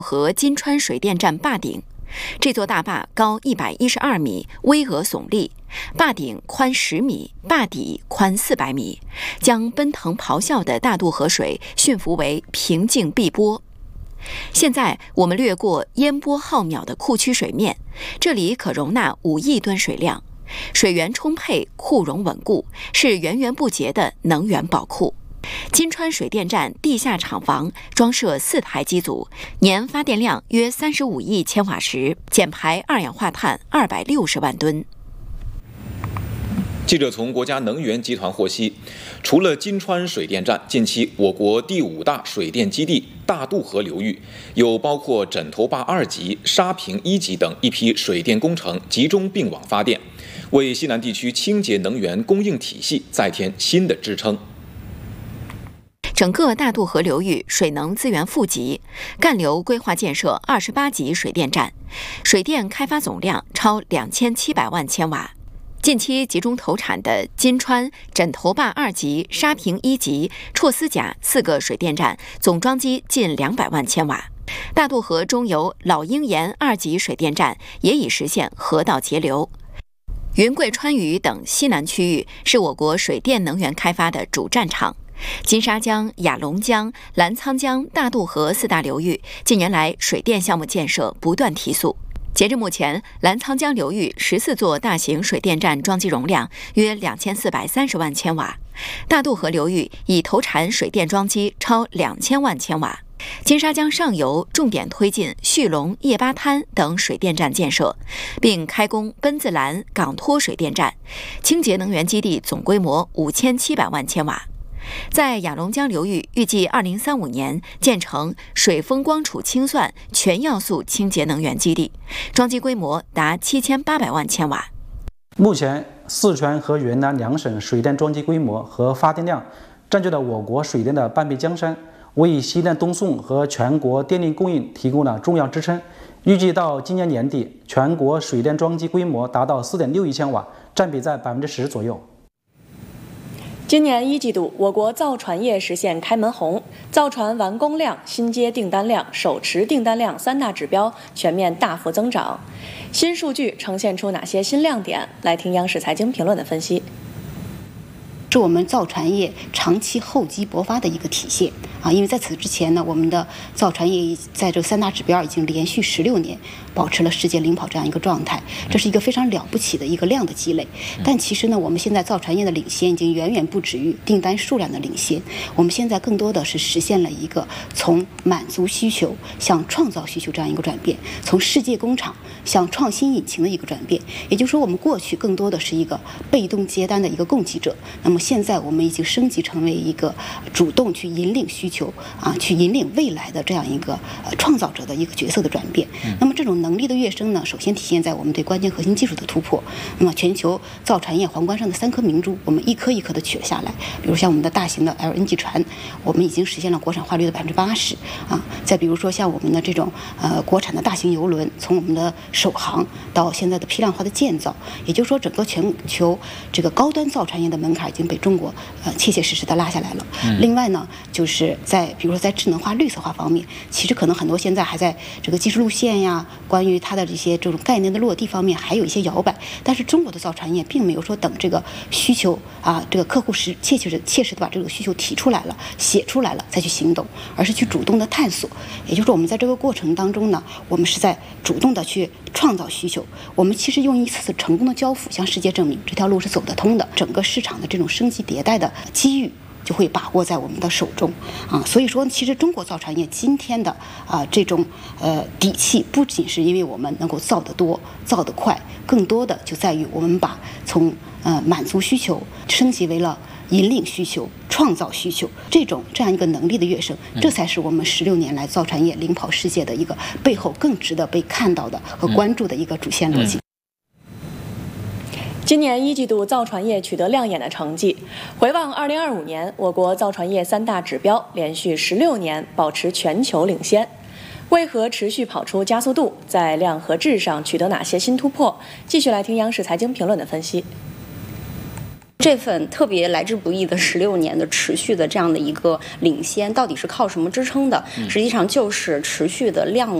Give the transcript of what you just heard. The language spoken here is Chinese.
和金川水电站坝顶。这座大坝高112米，巍峨耸立，坝顶宽10米，坝底宽400米，将奔腾咆哮的大渡河水驯服为平静碧波。现在我们掠过烟波浩渺的库区水面，这里可容纳5亿吨水量，水源充沛，库容稳固，是源源不竭的能源宝库。金川水电站地下厂房装设4台机组，年发电量约35亿千瓦时，减排二氧化碳260万吨。 记者从国家能源集团获悉，除了金川水电站，近期我国第5大水电基地大渡河流域有包括枕头坝2级、沙坪1级等一批水电工程集中并网发电，为西南地区清洁能源供应体系再添新的支撑。 整个大渡河流域水能资源富集，干流规划建设28级水电站，水电开发总量超2700万千瓦。近期集中投产的金川、枕头坝2级、沙坪1级、绰斯甲4个水电站总装机近200万千瓦。大渡河中游老鹰岩2级水电站也已实现河道节流。云贵川渝等西南区域是我国水电能源开发的主战场。金沙江、雅砻江、澜沧江、大渡河4大流域近年来水电项目建设不断提速。截至目前，澜沧江流域14座大型水电站装机容量约2430万千瓦，大渡河流域已投产水电装机超2000万千瓦。金沙江上游重点推进旭龙、叶巴滩等水电站建设，并开工奔子栏、港托水电站，清洁能源基地总规模5700万千瓦。在雅砻江流域，预计2035年建成水风光储清算全要素清洁能源基地，装机规模达7800万千瓦。 目前，四川和云南2省水电装机规模和发电量占据了我国水电的半壁江山，为西南东送和全国电力供应提供了重要支撑。预计到今年年底，全国水电装机规模达到4.6亿千瓦，占比在10%左右。 今年1季度，我国造船业实现开门红，造船完工量、新接订单量、手持订单量3大指标全面大幅增长。新数据呈现出哪些新亮点？来听央视财经评论的分析。 是我们造船业长期厚积薄发的一个体现啊！因为在此之前呢，我们的造船业在这3大指标已经连续16年保持了世界领跑这样一个状态，这是一个非常了不起的一个量的积累。但其实呢，我们现在造船业的领先已经远远不止于订单数量的领先，我们现在更多的是实现了一个从满足需求向创造需求这样一个转变，从世界工厂向创新引擎的一个转变。也就是说，我们过去更多的是一个被动接单的一个供给者，那么现在我们已经升级成为一个主动去引领需求啊，去引领未来的这样一个创造者的一个角色的转变。那么这种能力的跃升呢，首先体现在我们对关键核心技术的突破。那么全球造船业皇冠上的3颗明珠，我们一颗一颗的取了下来。比如像我们的大型的 LNG 船，我们已经实现了国产化率的80%啊。再比如说像我们的这种国产的大型邮轮，从我们的首航到现在的批量化的建造，也就是说整个全球这个高端造船业的门槛已经被中国切切实实的拉下来了。另外呢，就是比如说在智能化、绿色化方面，其实可能很多现在还在这个技术路线呀，关于它的这些这种概念的落地方面还有一些摇摆。但是中国的造船业并没有说等这个需求啊，这个客户切实的把这个需求提出来了、写出来了再去行动，而是去主动的探索。也就是说，我们在这个过程当中呢，我们是在主动的去创造需求。我们其实用一次次成功的交付，向世界证明这条路是走得通的。整个市场的这种升级迭代的机遇就会把握在我们的手中啊。所以说，其实中国造船业今天的这种底气，不仅是因为我们能够造得多、造得快，更多的就在于我们把从满足需求升级为了引领需求、创造需求，这样一个能力的跃升，这才是我们16年来造船业领跑世界的一个背后更值得被看到的和关注的一个主线逻辑。 今年1季度造船业取得亮眼的成绩。回望2025年，我国造船业3大指标连续16年保持全球领先。为何持续跑出加速度？在量和质上取得哪些新突破？继续来听央视财经评论的分析。 这份特别来之不易的16年的持续的这样的一个领先，到底是靠什么支撑的？实际上就是持续的量